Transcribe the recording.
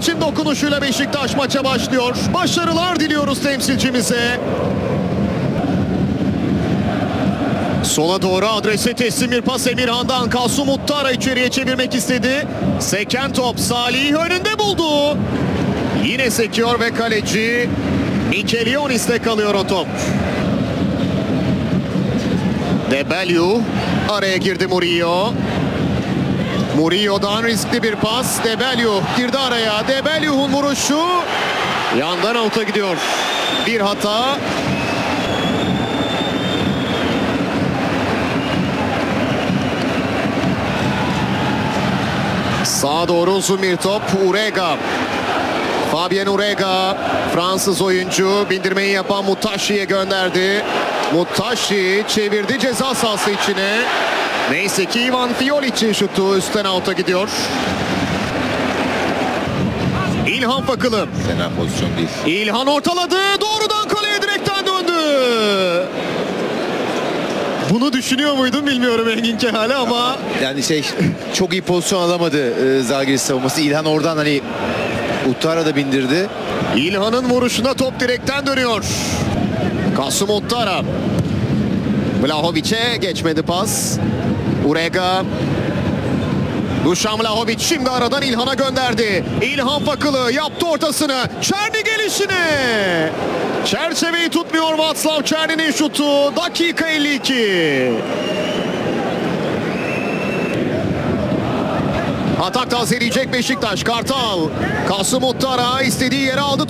için dokunuşuyla Beşiktaş maça başlıyor. Başarılar diliyoruz temsilcimize. Sola doğru adrese teslim bir pas Emirhan'dan. Kasım Muttara içeriye çevirmek istedi. Seken top Salih önünde buldu. Yine sekiyor ve kaleci Mikelionis'te kalıyor o top. De Bellew araya girdi Murillo. Murillo'dan riskli bir pas. De Bellew girdi araya. De Bellew'un vuruşu yandan out'a gidiyor. Bir hata. Sağa doğru uzun bir top. Urega. Fabien Urega. Fransız oyuncu bindirmeyi yapan Muttaşi'ye gönderdi. Muttaşi çevirdi ceza sahası içine. Neyse ki Ivan Fiolic'in şutu üstten out'a gidiyor. İlhan Fakılı. Fena pozisyon değil. İlhan ortaladı. Doğrudan kaleye direkten döndü. Bunu düşünüyor muydun bilmiyorum Engin Kehale ama... Yani çok iyi pozisyon alamadı Zalgiris savunması. İlhan oradan Muttara da bindirdi. İlhan'ın vuruşuna top direkten dönüyor. Kasım Muttara. Vlahovic'e geçmedi pas. Urega. Dušan Vlahović şimdi aradan İlhan'a gönderdi. İlhan Fakılı yaptı ortasını. Černi gelişine. Çerçeveyi tutmuyor Václav Černi'nin şutu. Dakika 52. Atak tazeleyecek Beşiktaş. Kartal. Kasım Muttara istediği yere aldı.